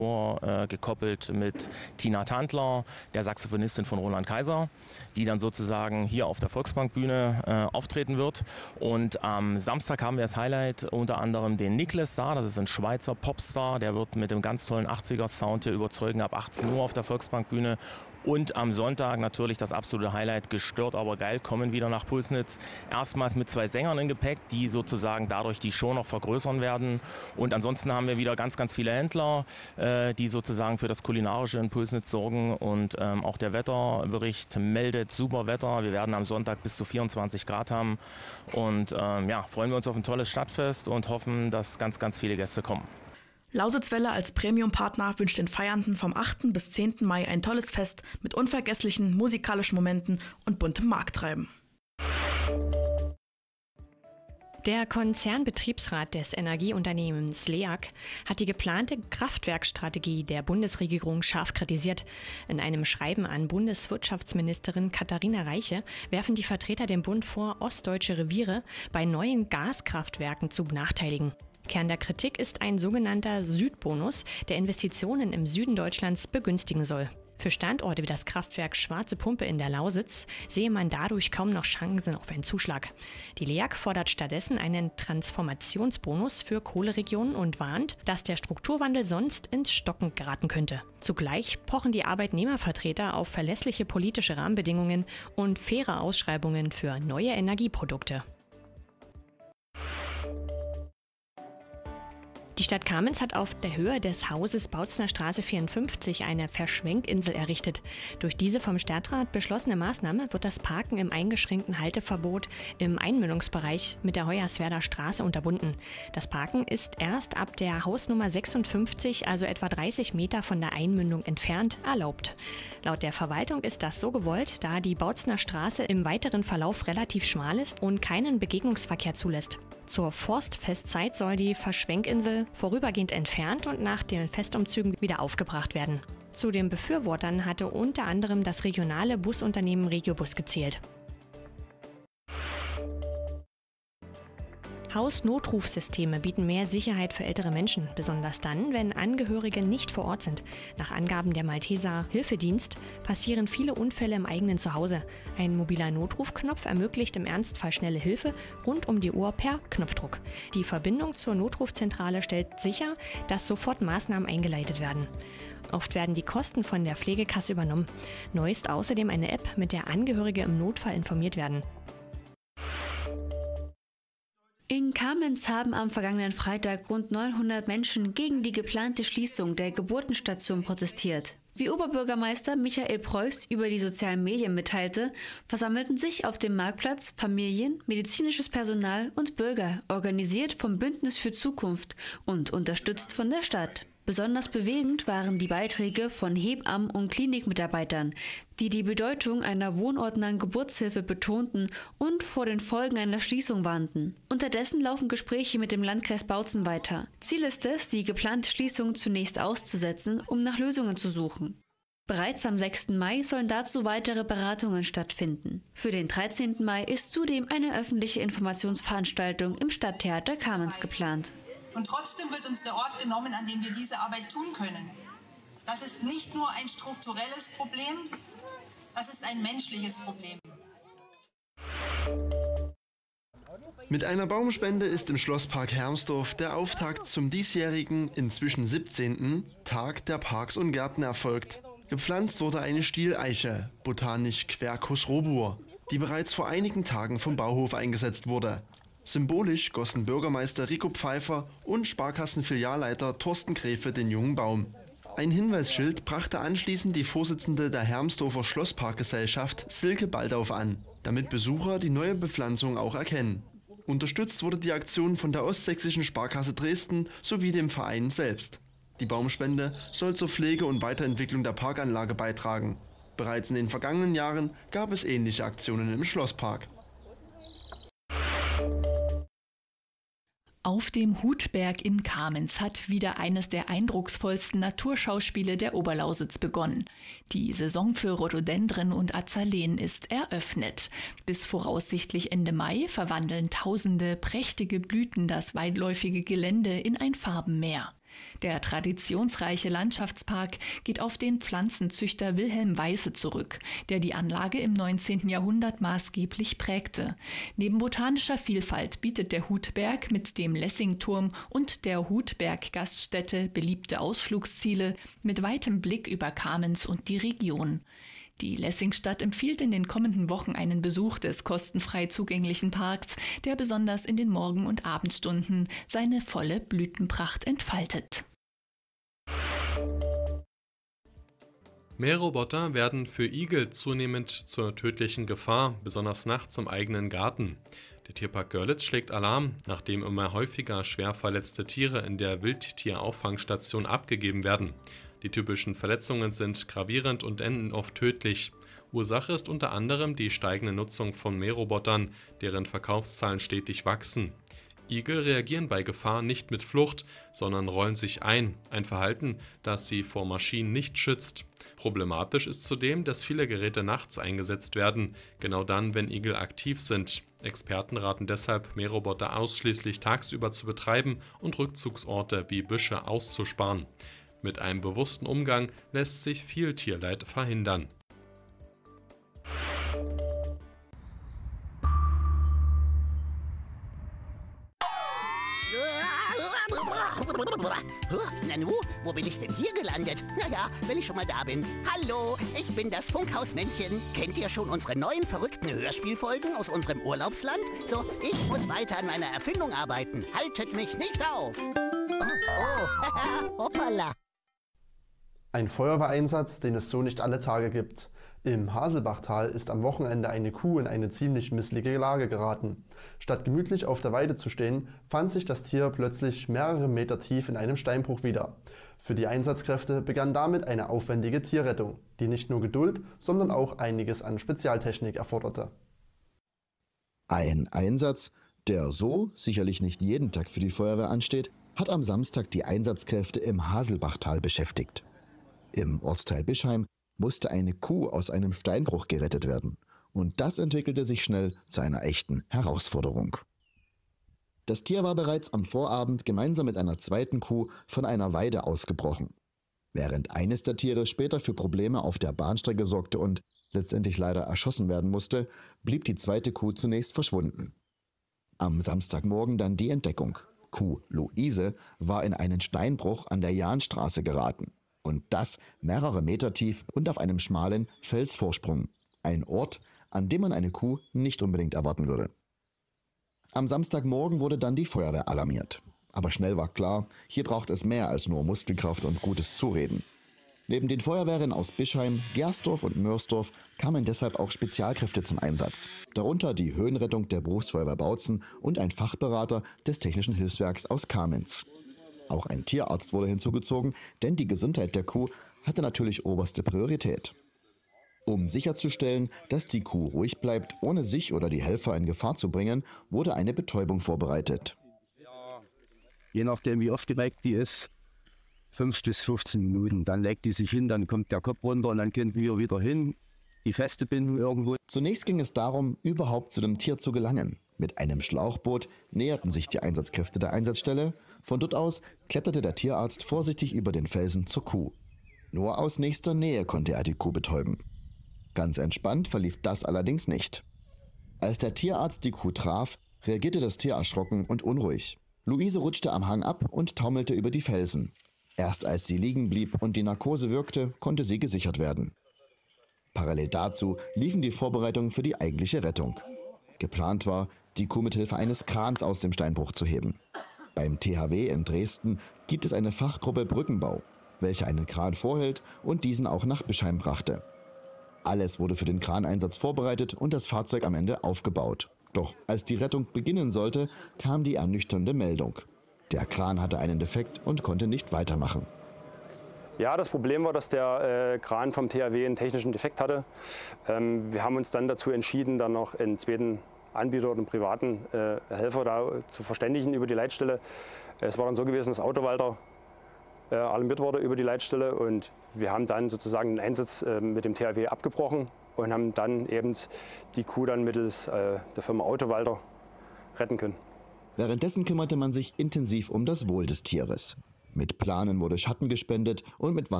gekoppelt mit Tina Tandler, der Saxophonistin von Roland Kaiser, die dann sozusagen hier auf der Volksbankbühne auftreten wird. Und am Samstag haben wir als Highlight unter anderem den Niklas da, das ist ein Schweizer Popstar, der wird mit dem ganz tollen 80er-Sound hier überzeugen ab 18 Uhr auf der Volksbankbühne. Und am Sonntag natürlich das absolute Highlight, gestört aber geil, kommen wieder nach Pulsnitz. Erstmals mit 2 Sängern im Gepäck, die sozusagen dadurch die Show noch vergrößern werden. Und ansonsten haben wir wieder ganz, ganz viele Händler, die sozusagen für das Kulinarische in Pulsnitz sorgen. Und auch der Wetterbericht meldet super Wetter. Wir werden am Sonntag bis zu 24 Grad haben. Und ja, freuen wir uns auf ein tolles Stadtfest und hoffen, dass ganz, ganz viele Gäste kommen. Lausitzwelle als Premium-Partner wünscht den Feiernden vom 8. bis 10. Mai ein tolles Fest mit unvergesslichen musikalischen Momenten und buntem Markttreiben. Der Konzernbetriebsrat des Energieunternehmens LEAG hat die geplante Kraftwerkstrategie der Bundesregierung scharf kritisiert. In einem Schreiben an Bundeswirtschaftsministerin Katharina Reiche werfen die Vertreter dem Bund vor, ostdeutsche Reviere bei neuen Gaskraftwerken zu benachteiligen. Kern der Kritik ist ein sogenannter Südbonus, der Investitionen im Süden Deutschlands begünstigen soll. Für Standorte wie das Kraftwerk Schwarze Pumpe in der Lausitz sehe man dadurch kaum noch Chancen auf einen Zuschlag. Die LEAG fordert stattdessen einen Transformationsbonus für Kohleregionen und warnt, dass der Strukturwandel sonst ins Stocken geraten könnte. Zugleich pochen die Arbeitnehmervertreter auf verlässliche politische Rahmenbedingungen und faire Ausschreibungen für neue Energieprodukte. Die Stadt Kamenz hat auf der Höhe des Hauses Bautzner Straße 54 eine Verschwenkinsel errichtet. Durch diese vom Stadtrat beschlossene Maßnahme wird das Parken im eingeschränkten Halteverbot im Einmündungsbereich mit der Hoyerswerder Straße unterbunden. Das Parken ist erst ab der Hausnummer 56, also etwa 30 Meter von der Einmündung entfernt, erlaubt. Laut der Verwaltung ist das so gewollt, da die Bautzner Straße im weiteren Verlauf relativ schmal ist und keinen Begegnungsverkehr zulässt. Zur Forstfestzeit soll die Verschwenkinsel vorübergehend entfernt und nach den Festumzügen wieder aufgebracht werden. Zu den Befürwortern hatte unter anderem das regionale Busunternehmen Regiobus gezählt. Hausnotrufsysteme bieten mehr Sicherheit für ältere Menschen, besonders dann, wenn Angehörige nicht vor Ort sind. Nach Angaben der Malteser Hilfedienst passieren viele Unfälle im eigenen Zuhause. Ein mobiler Notrufknopf ermöglicht im Ernstfall schnelle Hilfe rund um die Uhr per Knopfdruck. Die Verbindung zur Notrufzentrale stellt sicher, dass sofort Maßnahmen eingeleitet werden. Oft werden die Kosten von der Pflegekasse übernommen. Neu ist außerdem eine App, mit der Angehörige im Notfall informiert werden. In Kamenz haben am vergangenen Freitag rund 900 Menschen gegen die geplante Schließung der Geburtenstation protestiert. Wie Oberbürgermeister Michael Preuß über die sozialen Medien mitteilte, versammelten sich auf dem Marktplatz Familien, medizinisches Personal und Bürger, organisiert vom Bündnis für Zukunft und unterstützt von der Stadt. Besonders bewegend waren die Beiträge von Hebammen und Klinikmitarbeitern, die die Bedeutung einer wohnortnahen Geburtshilfe betonten und vor den Folgen einer Schließung warnten. Unterdessen laufen Gespräche mit dem Landkreis Bautzen weiter. Ziel ist es, die geplante Schließung zunächst auszusetzen, um nach Lösungen zu suchen. Bereits am 6. Mai sollen dazu weitere Beratungen stattfinden. Für den 13. Mai ist zudem eine öffentliche Informationsveranstaltung im Stadttheater Kamenz geplant. Und trotzdem wird uns der Ort genommen, an dem wir diese Arbeit tun können. Das ist nicht nur ein strukturelles Problem, das ist ein menschliches Problem. Mit einer Baumspende ist im Schlosspark Hermsdorf der Auftakt zum diesjährigen, inzwischen 17. Tag der Parks und Gärten erfolgt. Gepflanzt wurde eine Stieleiche, botanisch Quercus robur, die bereits vor einigen Tagen vom Bauhof eingesetzt wurde. Symbolisch gossen Bürgermeister Rico Pfeiffer und Sparkassenfilialleiter Thorsten Gräfe den jungen Baum. Ein Hinweisschild brachte anschließend die Vorsitzende der Hermsdorfer Schlossparkgesellschaft Silke Baldauf an, damit Besucher die neue Bepflanzung auch erkennen. Unterstützt wurde die Aktion von der Ostsächsischen Sparkasse Dresden sowie dem Verein selbst. Die Baumspende soll zur Pflege und Weiterentwicklung der Parkanlage beitragen. Bereits in den vergangenen Jahren gab es ähnliche Aktionen im Schlosspark. Auf dem Hutberg in Kamenz hat wieder eines der eindrucksvollsten Naturschauspiele der Oberlausitz begonnen. Die Saison für Rhododendren und Azaleen ist eröffnet. Bis voraussichtlich Ende Mai verwandeln tausende prächtige Blüten das weitläufige Gelände in ein Farbenmeer. Der traditionsreiche Landschaftspark geht auf den Pflanzenzüchter Wilhelm Weisse zurück, der die Anlage im 19. Jahrhundert maßgeblich prägte. Neben botanischer Vielfalt bietet der Hutberg mit dem Lessingturm und der Hutberg-Gaststätte beliebte Ausflugsziele mit weitem Blick über Kamenz und die Region. Die Lessingstadt empfiehlt in den kommenden Wochen einen Besuch des kostenfrei zugänglichen Parks, der besonders in den Morgen- und Abendstunden seine volle Blütenpracht entfaltet. Mähroboter werden für Igel zunehmend zur tödlichen Gefahr, besonders nachts im eigenen Garten. Der Tierpark Görlitz schlägt Alarm, nachdem immer häufiger schwer verletzte Tiere in der Wildtierauffangstation abgegeben werden. Die typischen Verletzungen sind gravierend und enden oft tödlich. Ursache ist unter anderem die steigende Nutzung von Mährobotern, deren Verkaufszahlen stetig wachsen. Igel reagieren bei Gefahr nicht mit Flucht, sondern rollen sich ein Verhalten, das sie vor Maschinen nicht schützt. Problematisch ist zudem, dass viele Geräte nachts eingesetzt werden, genau dann, wenn Igel aktiv sind. Experten raten deshalb, Mähroboter ausschließlich tagsüber zu betreiben und Rückzugsorte wie Büsche auszusparen. Mit einem bewussten Umgang lässt sich viel Tierleid verhindern. Nanu, wo bin ich denn hier gelandet? Naja, wenn ich schon mal da bin. Hallo, ich bin das Funkhausmännchen. Kennt ihr schon unsere neuen verrückten Hörspielfolgen aus unserem Urlaubsland? So, ich muss weiter an meiner Erfindung arbeiten. Haltet mich nicht auf. Oh, hoppala. Ein Feuerwehreinsatz, den es so nicht alle Tage gibt. Im Haselbachtal ist am Wochenende eine Kuh in eine ziemlich missliche Lage geraten. Statt gemütlich auf der Weide zu stehen, fand sich das Tier plötzlich mehrere Meter tief in einem Steinbruch wieder. Für die Einsatzkräfte begann damit eine aufwendige Tierrettung, die nicht nur Geduld, sondern auch einiges an Spezialtechnik erforderte. Ein Einsatz, der so sicherlich nicht jeden Tag für die Feuerwehr ansteht, hat am Samstag die Einsatzkräfte im Haselbachtal beschäftigt. Im Ortsteil Bischheim musste eine Kuh aus einem Steinbruch gerettet werden. Und das entwickelte sich schnell zu einer echten Herausforderung. Das Tier war bereits am Vorabend gemeinsam mit einer zweiten Kuh von einer Weide ausgebrochen. Während eines der Tiere später für Probleme auf der Bahnstrecke sorgte und letztendlich leider erschossen werden musste, blieb die zweite Kuh zunächst verschwunden. Am Samstagmorgen dann die Entdeckung. Kuh Luise war in einen Steinbruch an der Jahnstraße geraten. Und das mehrere Meter tief und auf einem schmalen Felsvorsprung. Ein Ort, an dem man eine Kuh nicht unbedingt erwarten würde. Am Samstagmorgen wurde dann die Feuerwehr alarmiert. Aber schnell war klar, hier braucht es mehr als nur Muskelkraft und gutes Zureden. Neben den Feuerwehren aus Bischheim, Gersdorf und Mörsdorf kamen deshalb auch Spezialkräfte zum Einsatz. Darunter die Höhenrettung der Berufsfeuerwehr Bautzen und ein Fachberater des Technischen Hilfswerks aus Kamenz. Auch ein Tierarzt wurde hinzugezogen, denn die Gesundheit der Kuh hatte natürlich oberste Priorität. Um sicherzustellen, dass die Kuh ruhig bleibt, ohne sich oder die Helfer in Gefahr zu bringen, wurde eine Betäubung vorbereitet. Je nachdem, wie oft geleckt die ist, 5 bis 15 Minuten. Dann legt die sich hin, dann kommt der Kopf runter und dann können wir wieder hin, die feste Bindung irgendwo. Zunächst ging es darum, überhaupt zu dem Tier zu gelangen. Mit einem Schlauchboot näherten sich die Einsatzkräfte der Einsatzstelle. Von dort aus kletterte der Tierarzt vorsichtig über den Felsen zur Kuh. Nur aus nächster Nähe konnte er die Kuh betäuben. Ganz entspannt verlief das allerdings nicht. Als der Tierarzt die Kuh traf, reagierte das Tier erschrocken und unruhig. Luise rutschte am Hang ab und taumelte über die Felsen. Erst als sie liegen blieb und die Narkose wirkte, konnte sie gesichert werden. Parallel dazu liefen die Vorbereitungen für die eigentliche Rettung. Geplant war, die Kuh mit Hilfe eines Krans aus dem Steinbruch zu heben. Beim THW in Dresden gibt es eine Fachgruppe Brückenbau, welche einen Kran vorhält und diesen auch nach Bischheim brachte. Alles wurde für den Kraneinsatz vorbereitet und das Fahrzeug am Ende aufgebaut. Doch als die Rettung beginnen sollte, kam die ernüchternde Meldung. Der Kran hatte einen Defekt und konnte nicht weitermachen. Ja, das Problem war, dass der Kran vom THW einen technischen Defekt hatte. Wir haben uns dann dazu entschieden, dann noch einen zweiten Anbieter oder einen privaten Helfer da zu verständigen über die Leitstelle. Es war dann so gewesen, dass Autowalter alarmiert wurde über die Leitstelle und wir haben dann sozusagen den Einsatz mit dem THW abgebrochen und haben dann eben die Kuh dann mittels der Firma Autowalter retten können. Währenddessen kümmerte man sich intensiv um das Wohl des Tieres. Mit Planen wurde Schatten gespendet und mit